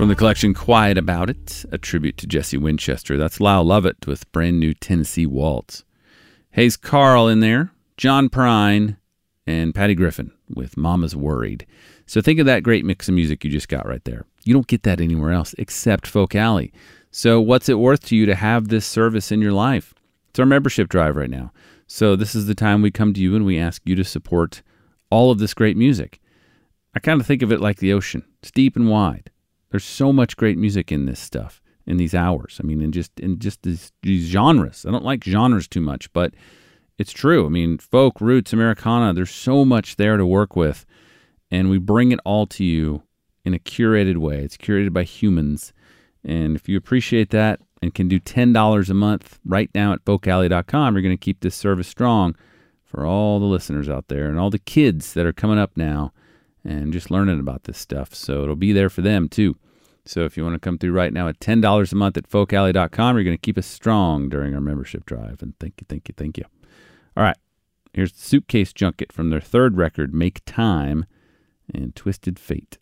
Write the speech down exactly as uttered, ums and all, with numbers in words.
From the collection Quiet About It, a tribute to Jesse Winchester. That's Lyle Lovett with Brand New Tennessee Waltz. Hayes Carl in there, John Prine, and Patty Griffin with Mama's Worried. So think of that great mix of music you just got right there. You don't get that anywhere else except Folk Alley. So what's it worth to you to have this service in your life? It's our membership drive right now. So this is the time we come to you and we ask you to support all of this great music. I kind of think of it like the ocean. It's deep and wide. There's so much great music in this stuff, in these hours. I mean, in just in just these, these genres. I don't like genres too much, but it's true. I mean, folk, roots, Americana, there's so much there to work with. And we bring it all to you in a curated way. It's curated by humans. And if you appreciate that and can do ten dollars a month right now at folk alley dot com, you're going to keep this service strong for all the listeners out there and all the kids that are coming up now and just learning about this stuff. So it'll be there for them too. So if you want to come through right now at ten dollars a month at folk alley dot com, you're going to keep us strong during our membership drive. And thank you, thank you, thank you. All right, here's the Suitcase Junket from their third record, Make Time, and Twisted Fate.